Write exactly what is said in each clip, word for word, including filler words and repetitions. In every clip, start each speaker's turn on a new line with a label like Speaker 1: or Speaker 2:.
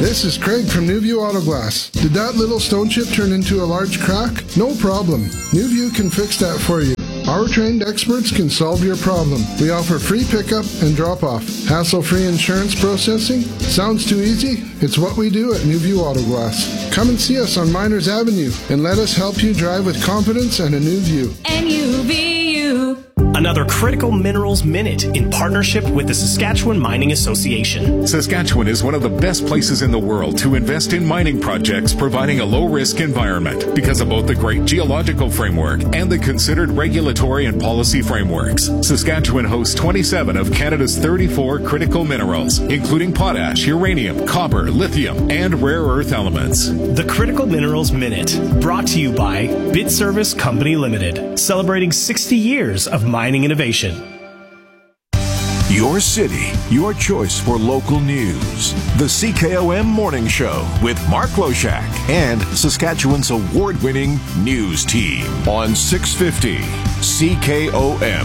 Speaker 1: This is Craig from Newview Auto Glass. Did that little stone chip turn into a large crack? No problem. Newview can fix that for you. Our trained experts can solve your problem. We offer free pickup and drop-off. Hassle-free insurance processing? Sounds too easy? It's what we do at Newview Auto Glass. Come and see us on Miners Avenue and let us help you drive with confidence and a new view.
Speaker 2: N U V U.
Speaker 3: Another Critical Minerals Minute in partnership with the Saskatchewan Mining Association.
Speaker 4: Saskatchewan is one of the best places in the world to invest in mining projects, providing a low-risk environment because of both the great geological framework and the considered regulatory and policy frameworks. Saskatchewan hosts twenty-seven of Canada's thirty-four critical minerals, including potash, uranium, copper, lithium, and rare earth elements.
Speaker 3: The Critical Minerals Minute, brought to you by Bid Service Company Limited, celebrating sixty years of mining innovation.
Speaker 5: Your city, your choice for local news. The C K O M Morning Show with Mark Loshak and Saskatchewan's award-winning news team on six fifty C K O M.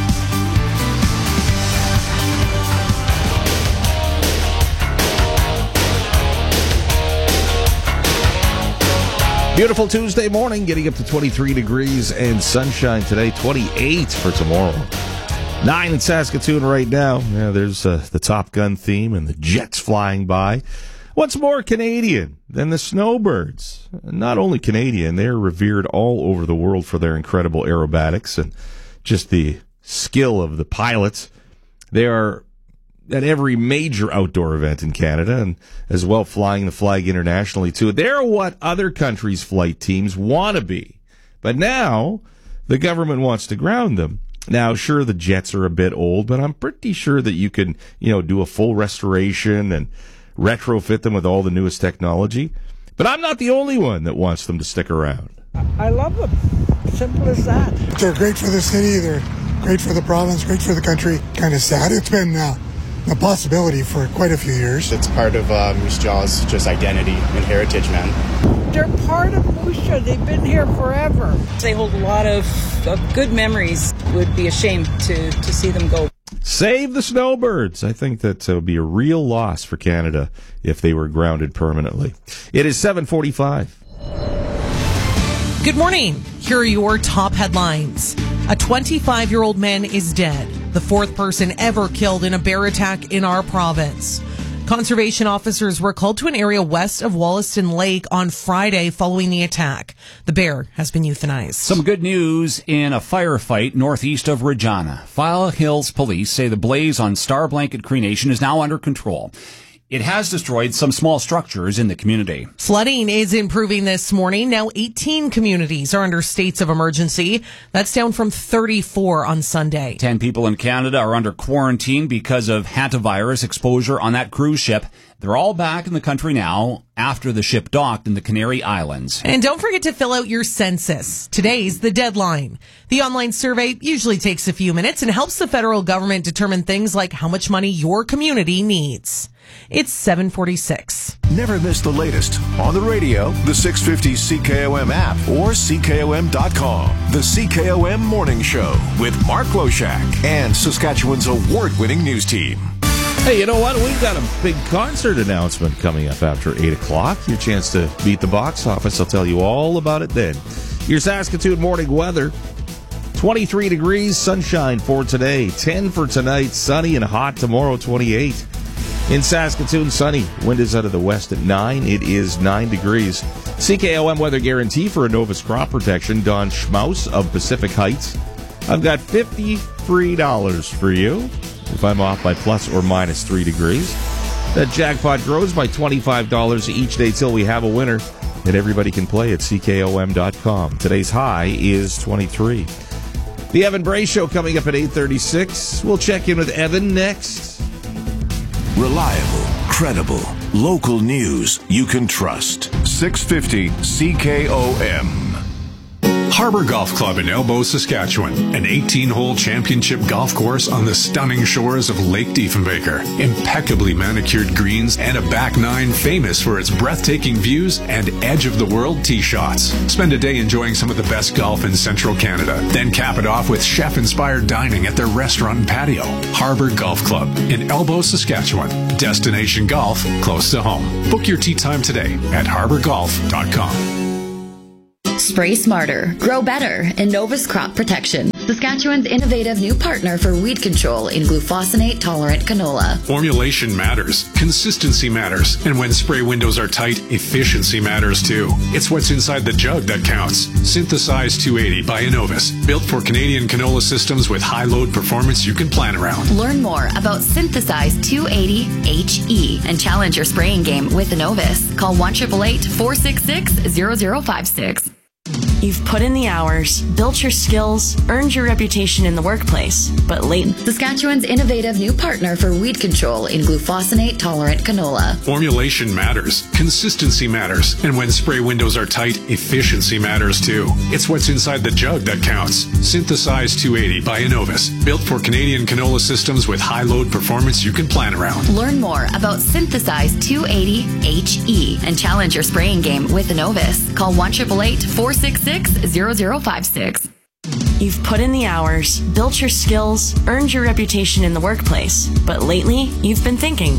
Speaker 6: Beautiful Tuesday morning, getting up to twenty-three degrees and sunshine today, twenty-eight for tomorrow. Nine in Saskatoon right now. Yeah, there's uh, the Top Gun theme and the jets flying by. What's more Canadian than the Snowbirds? Not only Canadian, they're revered all over the world for their incredible aerobatics and just the skill of the pilots. They are at every major outdoor event in Canada, and as well flying the flag internationally too. They're what other countries' flight teams want to be. But now, the government wants to ground them. Now, sure, the jets are a bit old, but I'm pretty sure that you can, you know, do a full restoration and retrofit them with all the newest technology. But I'm not the only one that wants them to stick around.
Speaker 7: I love them. Simple as that.
Speaker 8: They're great for the city. They're great for the province, great for the country. Kind of sad. It's been uh, a possibility for quite a few years.
Speaker 9: It's part of uh, Moose Jaw's just identity and heritage, man.
Speaker 7: They're part of Moose Jaw. They've been here forever.
Speaker 10: They hold a lot of, of good memories. It would be a shame to, to see them go.
Speaker 6: Save the Snowbirds. I think that would be a real loss for Canada if they were grounded permanently. It is seven forty-five.
Speaker 11: Good morning. Here are your top headlines. A twenty-five-year-old man is dead, the fourth person ever killed in a bear attack in our province. Conservation officers were called to an area west of Wollaston Lake on Friday following the attack. The bear has been euthanized.
Speaker 12: Some good news in a firefight northeast of Regina. File Hills police say the blaze on Star Blanket Cree Nation is now under control. It has destroyed some small structures in the community.
Speaker 11: Flooding is improving this morning. Now eighteen communities are under states of emergency. That's down from thirty-four on Sunday.
Speaker 12: Ten people in Canada are under quarantine because of hantavirus exposure on that cruise ship. They're all back in the country now after the ship docked in the Canary Islands.
Speaker 11: And don't forget to fill out your census. Today's the deadline. The online survey usually takes a few minutes and helps the federal government determine things like how much money your community needs. It's seven forty-six.
Speaker 5: Never miss the latest on the radio, the six fifty C K O M app, or C K O M dot com. The C K O M Morning Show with Mark Loshak and Saskatchewan's award-winning news team.
Speaker 6: Hey, you know what? We've got a big concert announcement coming up after eight o'clock. Your chance to beat the box office. I'll tell you all about it then. Your Saskatoon morning weather. twenty-three degrees, sunshine for today. ten for tonight, sunny and hot tomorrow, twenty-eight. In Saskatoon, sunny. Wind is out of the west at nine. It is nine degrees. C K O M weather guarantee for Innovus Crop Protection. Don Schmaus of Pacific Heights. I've got fifty-three dollars for you if I'm off by plus or minus three degrees. That jackpot grows by twenty-five dollars each day till we have a winner. And everybody can play at C K O M dot com. Today's high is twenty-three. The Evan Bray Show coming up at eight thirty-six. We'll check in with Evan next.
Speaker 5: Reliable, credible, local news you can trust. six fifty C K O M.
Speaker 13: Harbor Golf Club in Elbow, Saskatchewan, an eighteen-hole championship golf course on the stunning shores of Lake Diefenbaker. Impeccably manicured greens and a back nine famous for its breathtaking views and edge-of-the-world tee shots. Spend a day enjoying some of the best golf in Central Canada. Then cap it off with chef-inspired dining at their restaurant and patio. Harbor Golf Club in Elbow, Saskatchewan. Destination golf close to home. Book your tee time today at harbor golf dot com.
Speaker 14: Spray smarter, grow better, Innovus Crop Protection. Saskatchewan's innovative new partner for weed control in glufosinate-tolerant canola.
Speaker 13: Formulation matters. Consistency matters. And when spray windows are tight, efficiency matters too. It's what's inside the jug that counts. Synthesize two eighty by Innovus. Built for Canadian canola systems with high load performance you can plan around.
Speaker 14: Learn more about Synthesize two eighty H E and challenge your spraying game with Innovus. Call one eight eight eight, four six six, zero zero five six.
Speaker 15: You've put in the hours, built your skills, earned your reputation in the workplace, but lately,
Speaker 14: Saskatchewan's innovative new partner for weed control in glufosinate-tolerant canola.
Speaker 13: Formulation matters. Consistency matters. And when spray windows are tight, efficiency matters too. It's what's inside the jug that counts. Synthesize two eighty by Innovus. Built for Canadian canola systems with high load performance you can plan around.
Speaker 14: Learn more about Synthesize two eighty H E and challenge your spraying game with Innovus. Call one eight eight eight, four six six, zero zero five six.
Speaker 15: You've put in the hours, built your skills, earned your reputation in the workplace, but lately, you've been thinking,